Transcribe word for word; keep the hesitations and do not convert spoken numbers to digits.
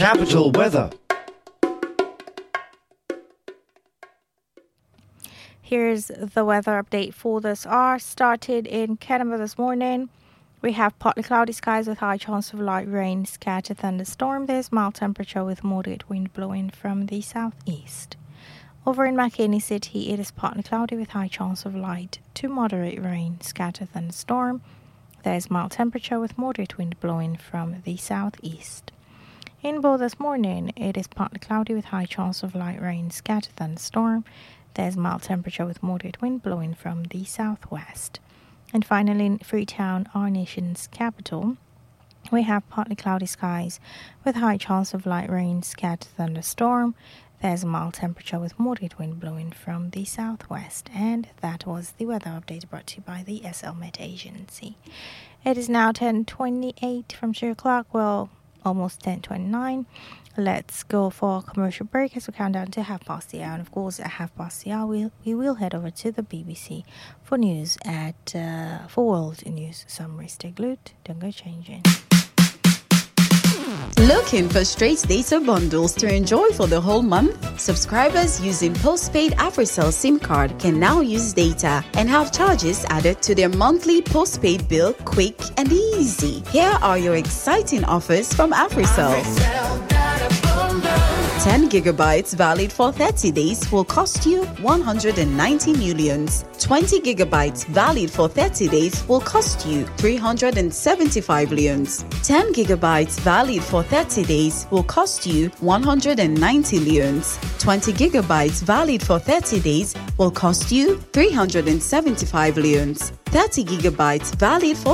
Capital weather. Here's the weather update for this hour. Started in Canberra this morning. We have partly cloudy skies with high chance of light rain, scattered thunderstorm. There's mild temperature with moderate wind blowing from the southeast. Over in McKinney City, it is partly cloudy with high chance of light to moderate rain, scattered thunderstorm. There's mild temperature with moderate wind blowing from the southeast. In Bow this morning, it is partly cloudy with high chance of light rain, scattered thunderstorm. There's mild temperature with moderate wind blowing from the southwest. And finally, in Freetown, our nation's capital, we have partly cloudy skies with high chance of light rain, scattered thunderstorm. There's a mild temperature with moderate wind blowing from the southwest. And that was the weather update brought to you by the S L Met Agency. It is now ten twenty-eight from three o'clock. Well, almost ten twenty-nine. Let's go for a commercial break as we count down to half past the hour. And of course, at half past the hour, we'll, we will head over to the B B C for news at uh, for World News Summary. Stay glued. Don't go changing. Looking for straight data bundles to enjoy for the whole month? Subscribers using postpaid AfriCell SIM card can now use data and have charges added to their monthly postpaid bill quick and easy. Here are your exciting offers from AfriCell. ten gigabytes valid for thirty days will cost you one hundred ninety millions. twenty gigabytes valid for thirty days will cost you three hundred seventy-five millions. ten gigabytes valid for thirty days will cost you one hundred ninety millions. twenty gigabytes valid for thirty days will cost you three hundred seventy-five millions. thirty gigabytes valid for